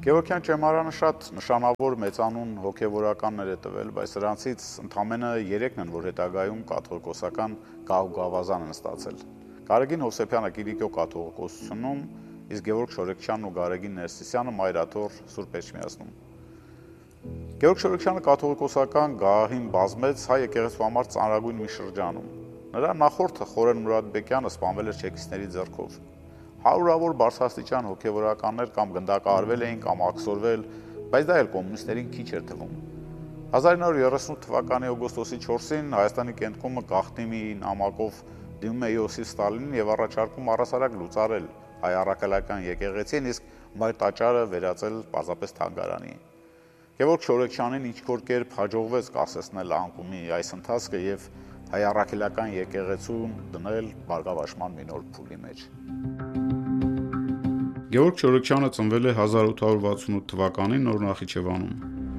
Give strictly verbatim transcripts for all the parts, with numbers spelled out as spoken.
Գևորգյան ճեմարանը շատ նշանավոր մեծանուն հոգևորականներ է տվել, բայց սրանցից ընդամենը երեքն են, որ հետագայում կաթողիկոսական գահ ու գավազան են ստացել։ Գարեգին Հովսեփյանը Կիլիկիո կաթողիկոսությունում, իսկ Գևորգ Շորեկչյանն ու Գարեգին Ներսիսյանը Մայրաթոր Սուրբ Էջմիածնում։ Գևորգ Շորեկչյանը կաթողիկոսական գահին բազմեց հայ եկեղեցու համար ծանրագույն մի շրջանում։ Նրա նախորդը Խորեն Մուրադբեկյանը սպանվել էր չեկիստների ձեռքով։ Հարյուրավոր բարձրաստիճան հոգևորականներ կամ գնդակահարվել էին կամ աքսորվել, բայց դա էլ կոմունիստերին քիչ էր թվում։ հազար ինը հարյուր երեսունութ թվականի օգոստոսի չորսին Հայաստանի կենտրոնը գաղտնի մի նամակով դիմում է Իոսիֆ Ստալինին եւ առաջարկում առասարակ լուծարել հայ առաքելական եկեղեցին, իսկ մայր տաճարը վերածել պարզապես թանգարանի։ Գևորգ Շորեկչյանին ինչ-որ կերպ հաջողվեց կասեցնել անկումի այս ընթացքը եւ հայ առաքելական եկեղեցուն դնել բարգավաճման մի նոր փուլի մեջ։ Գևորգ Շորեկչյանը ծնվել է հազար ութ հարյուր վաթսունութ թվականին Նոր Նախիջևանում։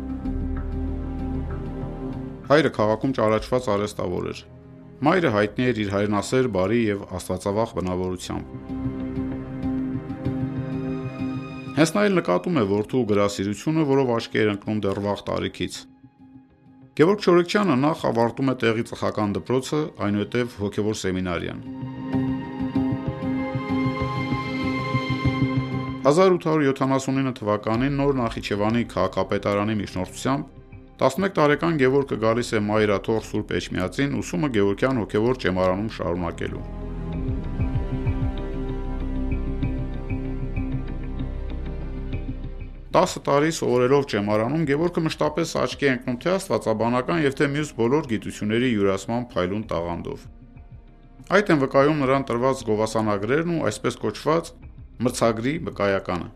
Հայրը քաղաքում ճանաչված արհեստավոր էր։ Մայրը հայտնի էր իր հայրենասեր, բարի եւ աստվածավախ բնավորությամբ։ Հենց նա էլ նկատում է որդու գրասիրությունը, որով աչքի էր ընկնում դեռ վաղ տարիքից։ Գևորգ Շորեկչյանը նախ ավարտում է տեղի ծխական դպրոցը, այնուհետև հոգևոր սեմինարիան։ հազար ութ հարյուր յոթանասունինը թվականին Նոր Նախիջևանի քաղաքապետարանի միջնորդությամբ տասնմեկ տարեկան Գևորգը գալիս է Մայրաթոր Սուրբ Էջմիածին ուսումը Գևորգյան հոգևոր ճեմարանում շարունակելու։ տասը տարի սովորելով ճեմարանում Գևորգը մշտապես աչքի է ընկնում թե աստվածաբանական եւ թե մյուս բոլոր գիտությունների յուրացման փայլուն տաղանդով։ Այդ են վկայում նրան տրված գովասանագրերն ու այսպես կոչված մրցագրի վկայականը։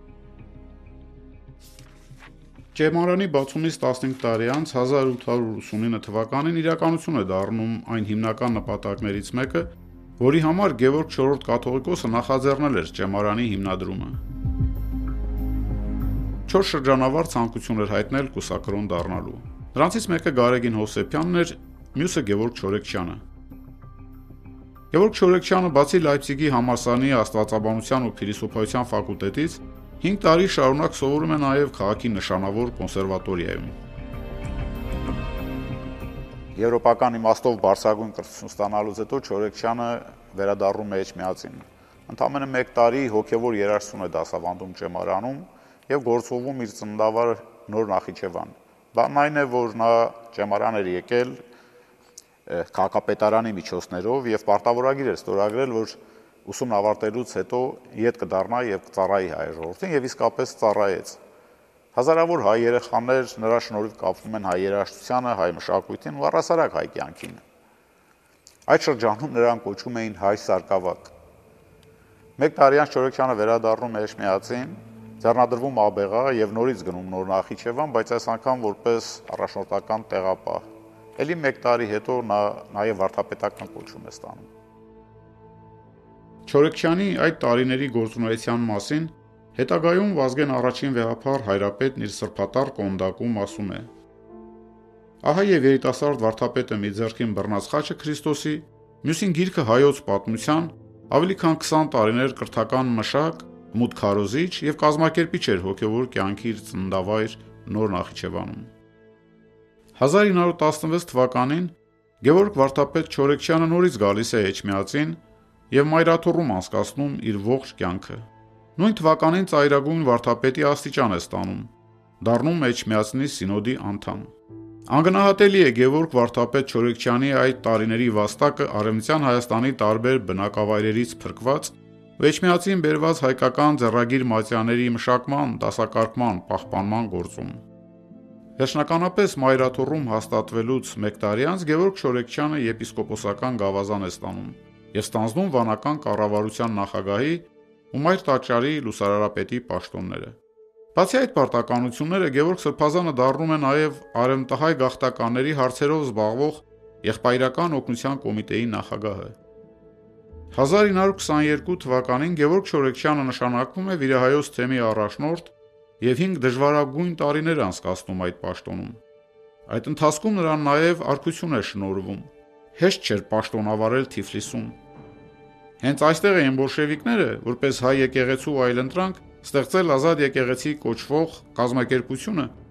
Ճեմարանի բացումից տասնհինգ տարի անց հազար ութ հարյուր ութսունինը թվականին իրականություն է դառնում այն հիմնական նպատակներից մեկը, որի համար Գևորգ չորրորդ կաթողիկոսը նախաձեռնել էր ճեմարանի հիմնադրումը։ Չորս շրջանավար ցանկություն էր հայտնել կուսակրոն դառնալու։ Նրանցից մեկը Գարեգին Հովսեփյանն էր, մյուսը Գևորգ Շորեկչյանը։ Գևորգ Շորեկչյանը բացի Լայպցիգի համալսարանի աստվածաբանության ու փիլիսոփայության ֆակուլտետից հինգ տարի շարունակ սովորում է նաև քաղաքի նշանավոր կոնսերվատորիայում։ Եվրոպական իմաստով բարձրագույն կրթություն ստանալուց հետո Շորեկչյանը վերադառնում է Էջմիածին։ Ընդամենը մեկ տարի հոգևոր երաժշտություն է դասավանդում ճեմարանում եւ գործողում իր ծննդավար Նոր Նախիջևան։ Բանն այն է, որ նա ճեմարան էր եկել քաղաքապետարանի միջոցներով եւ պարտավորագիր էր ստորագրել, որ ուսումն ավարտելուց հետո ետ կդառնա եւ կծառայի հայ ժողովրդին եւ իսկապես ծառայեց։ Հազարավոր հայ երեխաներ նրա շնորհիվ կապվում են հայ երաժշտությանը, հայ մշակույթին ու առասարակ հայ կյանքին։ Այդ շրջանում նրան կոչում էին հայ սարկավակ։ Մեկ տարի անց Շորեկչյանը վերադառնում է Էջմիածին, ձեռնադրվում աբեղա եւ նորից գնում Նոր Նախիջևան, բայց այս անգամ որպես առաջնորդական տեղապահ։ Էլի մեկ տարի հետո նա նաեւ վարդապետական կոչում է ստանում։ Շորեկչյանի այդ տարիների գործունեության մասին հետագայում Վազգեն առաջին վեհափառ հայրապետն իր սրբատառ կոնդակում ասում է. Ահա եւ երիտասարդ վարդապետը մի ձեռքին բռնած խաչը Քրիստոսի, մյուսին գիրքը հայոց պատմության, ավելի քան քսան տարիներ կրթական մշակ, մուտք քարոզիչ եւ կազմակերպիչ էր հոգեվոր կյանքի իր ծննդավայր Նոր Նախիջևանում։ հազար ինը հարյուր տասնվեց թվականին Գևորգ վարդապետ Շորեկչյանը նորից գալիս է Էջմիածին եւ Մայրաթոռում անցկացնում իր ողջ կյանքը։ Նույն թվականին ծայրագույն վարդապետի աստիճան է ստանում, դառնում Էջմիածնի սինոդի անդամ։ Անգնահատելի է Գևորգ վարդապետ Շորեկչյանի այդ տարիների վաստակը Արևմտյան Հայաստանի տարբեր բնակավայրերից փրկված ու Էջմիածին բերված հայկական ձեռագիր մատյաների մշակման, դասակարգման, պահպանման գործում։ Վերջնականապես Մայրաթոռում հաստատվելուց մեկ տարի անց Գևորգ Շորեկչյանը եպիսկոպոսական գավազան է ստանում եւ ստանձնում վանական կառավարության նախագահի ու Մայր տաճարի լուսարարապետի պաշտոնները։ Բացի այդ պարտականությունները Գևորգ Սրբազանը դառնում է նաեւ արևմտահայ գաղթականների հարցերով զբաղվող եղբայրական օգնության կոմիտեի նախագահը։ հազար ինը հարյուր քսաներկու թվականին Գևորգ Շորեկչյանը նշանակվում է Վիրահայոց թեմի առաջնորդ եւ հինգ դժվարագույն տարիներ անցկացնում այդ պաշտոնում։ Այդ ընթացքում նրան նաեւ արքություն է շնորհվում։ Հեշտ չէր պաշտոնավարել Թիֆլիսում։ Հենց այստեղ էին բոլշևիկները, որպես հայ եկեղեցու այլընտրանք, Ստեղծել ազատ եկեղեցի կոչվող կազմակերպությունը